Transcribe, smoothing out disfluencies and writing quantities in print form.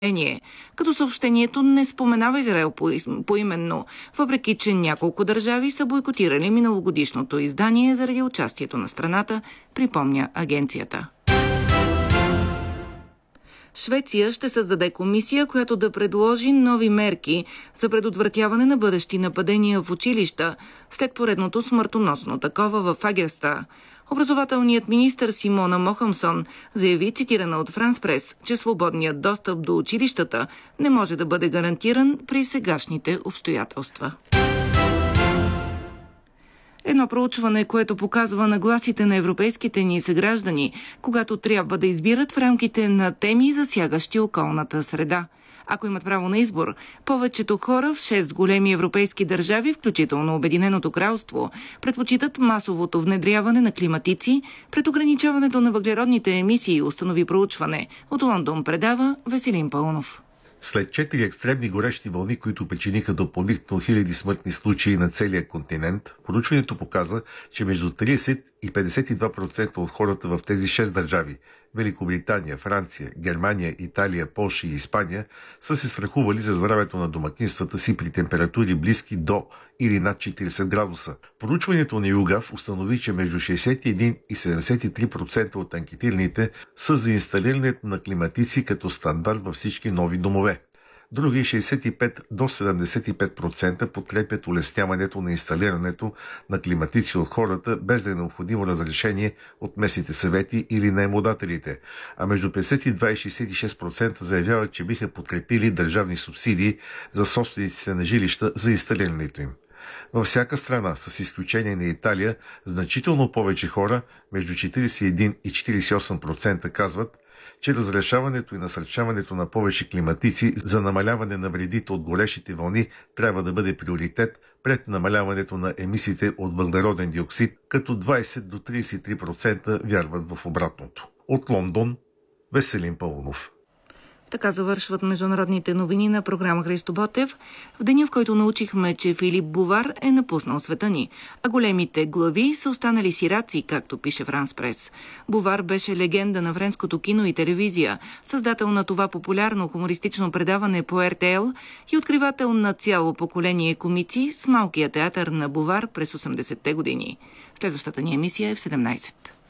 като съобщението не споменава Израел поименно, въпреки че няколко държави са бойкотирали миналогодишното издание заради участието на страната, припомня агенцията. Швеция ще създаде комисия, която да предложи нови мерки за предотвратяване на бъдещи нападения в училища след поредното смъртоносно такова в Фагерста. Образователният министър Симона Мохамсон заяви, цитирана от Франс Прес, че свободният достъп до училищата не може да бъде гарантиран при сегашните обстоятелства. Едно проучване, което показва нагласите на европейските ни съграждани, когато трябва да избират в рамките на теми, засягащи околната среда. Ако имат право на избор, повечето хора в 6 големи европейски държави, включително Обединеното кралство, предпочитат масовото внедряване на климатици пред ограничаването на въглеродните емисии, установи проучване. От Лондон предава Веселин Паунов. След 4 екстремни горещи вълни, които причиниха допълнително хиляди смъртни случаи на целия континент, проучването показа, че между 30 и 52% от хората в тези 6 държави – Великобритания, Франция, Германия, Италия, Полша и Испания – са се страхували за здравето на домакинствата си при температури близки до или над 40 градуса. Проучването на YouGov установи, че между 61 и 73% от анкетираните са за инсталирането на климатици като стандарт във всички нови домове. Други 65 до 75% подкрепят улесняването на инсталирането на климатици от хората, без да е необходимо разрешение от местните съвети или наемодателите, а между 52 и 66% заявяват, че биха подкрепили държавни субсидии за собствениците на жилища за инсталирането им. Във всяка страна, с изключение на Италия, значително повече хора, между 41 и 48%, казват, че разрешаването и насърчаването на повече климатици за намаляване на вредите от горещите вълни трябва да бъде приоритет пред намаляването на емисиите от въглероден диоксид, като 20 до 33% вярват в обратното. От Лондон, Веселин Паунов. Така завършват международните новини на програма Христо Ботев, в деня, в който научихме, че Филип Бувар е напуснал света ни, а големите глави са останали сираци, както пише Франс Прес. Бувар беше легенда на френското кино и телевизия, създател на това популярно хумористично предаване по РТЛ и откривател на цяло поколение комици с малкия театър на Бувар през 80-те години. Следващата ни емисия е в 17.